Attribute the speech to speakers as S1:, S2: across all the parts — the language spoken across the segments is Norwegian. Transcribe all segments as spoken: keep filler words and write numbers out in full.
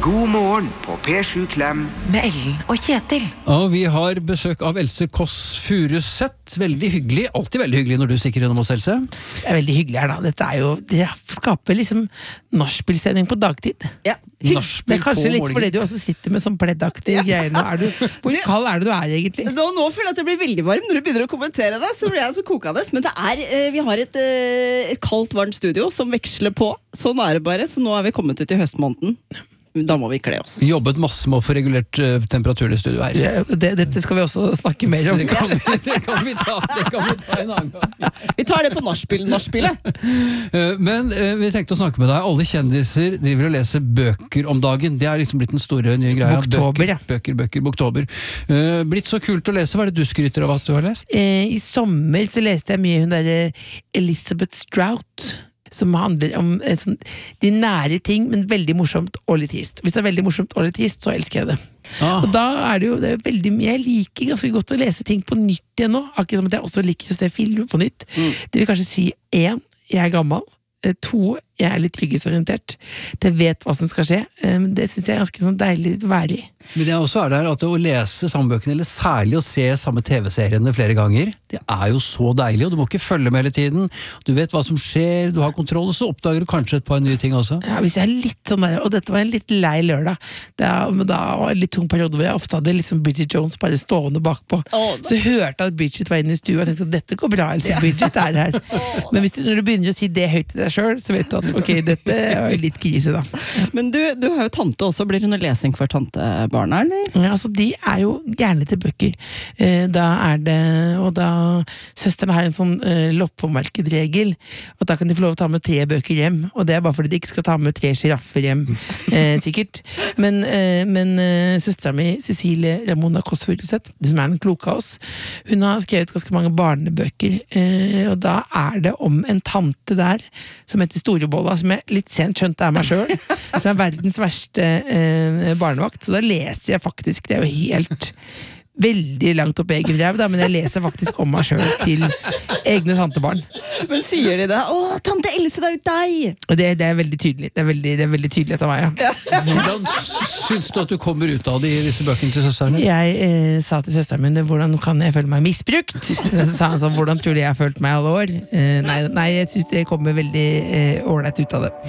S1: God morgen på P sju Klem
S2: med Ellen og Kjetil.
S3: Og vi har besøk av Else Kåss Furuseth. Veldig hyggelig, alltid veldig hyggelig når du stikker innom hos Else.
S4: Det er veldig hyggelig her da. Dette er jo, det skaper liksom nachspielstemning på dagtid.
S5: Ja.
S4: Det er kanskje litt fordi du også sitter med sånn pleddaktige ja. greier nå. Er du, hvor kald er det du er egentlig?
S5: Nå, nå føler jeg at jeg blir veldig varm når du begynner å kommentere det, så blir jeg så kokende. Men det er, vi har et, et kaldt, varmt studio som veksler på. Sånn er det bare, så nå er vi kommet ut i høstmåneden. Da må vi kle oss.
S3: Vi jobbet masse med å få regulert uh, temperaturen i studio her.
S4: Ja, det, dette skal vi også snakke mer om.
S3: Det kan vi, det kan vi, ta, det kan vi ta en annen gang.
S5: Vi tar det på nachspielet.
S3: Uh, men uh, vi tenkte å snakke med deg. Alle kjendiser driver og leser bøker om dagen. Det er liksom blitt den store nye greia.
S4: Boktober, ja.
S3: Bøker, bøker, boktober. Uh, blitt så kult å lese. Hva er det du skryter av at du har lest?
S4: Eh, I sommer så leste jeg mye hun der Elizabeth Strout, som handler om eh, sånn, de nære ting, men veldig morsomt og litt hist. Hvis det er veldig morsomt og litt hist, så elsker jeg det. Ah. Og da er det jo det er veldig mye. Jeg liker ganske godt å lese ting på nytt igjen nå, akkurat som at jeg også liker å se film på nytt. Mm. Det vil kanskje si én, jeg er gammel. To, jeg er litt trygghetsorientert. Jeg vet hva som skal skje. Det synes jeg er ganske sånn deilig å være i.
S3: Men det også er der at å lese samme bøkene, eller særlig å se samme tv-seriene flere ganger, det er jo så deilig, og du må ikke følge med hele tiden. Du vet hva som skjer, du har kontroll, og så oppdager du kanskje et par nye ting også.
S4: Ja, hvis jeg er litt sånn der, og dette var en litt lei lørdag, da, da var det en litt tung periode hvor jeg ofte hadde liksom Bridget Jones bare stående bakpå. Oh, så hørte jeg at Bridget var inne i stua, og tenkte at dette går bra, Else, Bridget er her. Men hvis du, når du begynner å si det høyt til deg selv, så vet du at ok, dette er jo litt krise da. Ja.
S5: Men du, du har jo tante også, blir det noe lesing for tantebarna, eller?
S4: Ja, altså de er jo gjerne til bøker. Eh, da er det, og da søsteren har en sånn eh, loppommerket-regel, og da kan de få lov å ta med tre bøker hjem, og det er bare fordi de ikke skal ta med tre giraffer hjem, eh, sikkert. Men, eh, men eh, søsteren min, Cecilie Ramona Kåss Furuseth, som er den kloke av oss, hun har skrevet ganske mange barnebøker, eh, og da er det om en tante der, som heter Storebolla, som jeg litt sent skjønt er meg selv, som er verdens verste eh, barnevakt, så da leser jeg faktisk, det er jo helt veldig langt opp egen ræv, men jeg leser faktisk om meg selv til egne tantebarn.
S5: Men sier de det? Åh, tante Else, det er jo deg!
S4: Det, det er veldig tydelig, det er veldig, det er veldig tydelig etter meg, ja.
S3: Hvordan syns du at du kommer ut av det i disse bøkene til søsteren?
S4: Jeg eh, sa til søsteren min, hvordan kan jeg føle meg misbrukt? Så sa han sånn, hvordan tror du jeg har følt meg alle år? Eh, nei, nei, jeg synes jeg kommer veldig ålreit eh, ut av det.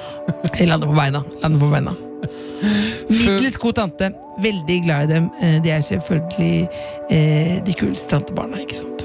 S4: Jeg lander på beina, lander på beina. Virkelig god tante, veldig glad i dem. De er selvfølgelig eh, de kuleste tantebarna, ikke sant?